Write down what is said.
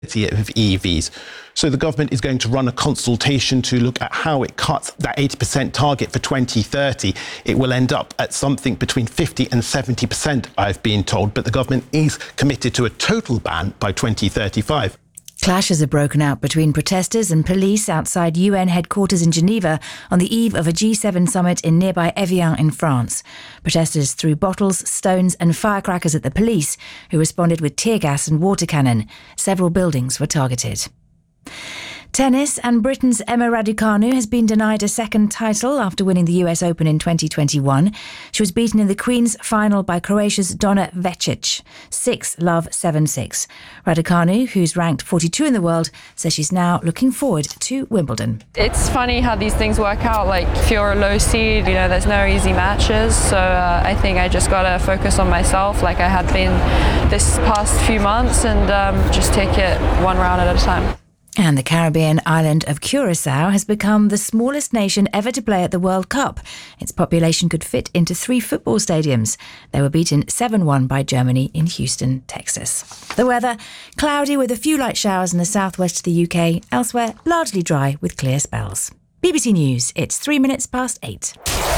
of EVs. So the government is going to run a consultation to look at how it cuts that 80% target for 2030. It will end up at something between 50 and 70%, I've been told, but the government is committed to a total ban by 2035. Clashes have broken out between protesters and police outside UN headquarters in Geneva on the eve of a G7 summit in nearby Evian in France. Protesters threw bottles, stones and firecrackers at the police, who responded with tear gas and water cannon. Several buildings were targeted. Tennis, and Britain's Emma Raducanu has been denied a second title after winning the US Open in 2021. She was beaten in the Queen's final by Croatia's Donna Vekic, 6-love, 7-6. Raducanu, who's ranked 42 in the world, says she's now looking forward to Wimbledon. It's funny how these things work out. Like, if you're a low seed, there's no easy matches. So I think I just got to focus on myself like I had been this past few months and just take it one round at a time. And the Caribbean island of Curacao has become the smallest nation ever to play at the World Cup. Its population could fit into 3 football stadiums. They were beaten 7-1 by Germany in Houston, Texas. The weather, cloudy with a few light showers in the southwest of the UK. Elsewhere, largely dry with clear spells. BBC News, it's 3 minutes past 8.